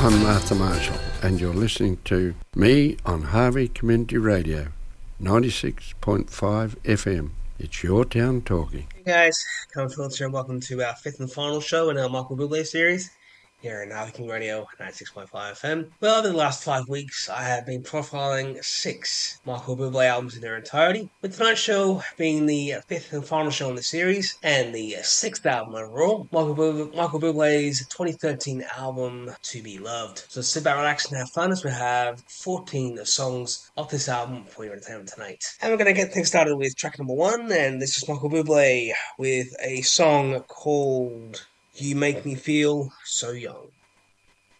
I'm Martha Marshall, and you're listening to me on Harvey Community Radio, 96.5 FM. It's your town talking. Hey guys, Colin Phillips here, and welcome to our fifth and final show in our Michael Bublé series here in Harvey Community Radio 96.5 FM. Well, over the last 5 weeks, I have been profiling 6 Michael Bublé albums in their entirety, with tonight's show being the fifth and final show in the series, and the 6th album overall, Michael Bublé's 2013 album, To Be Loved. So sit back, relax, and have fun as we have 14 songs off this album for your entertainment tonight. And we're going to get things started with track number 1, and this is Michael Bublé with a song called You Make Me Feel So Young.